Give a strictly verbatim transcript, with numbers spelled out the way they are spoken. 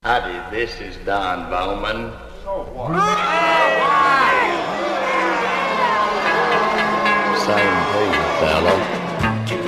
Howdy, this is Don Bowman. So what? Same to you, fella.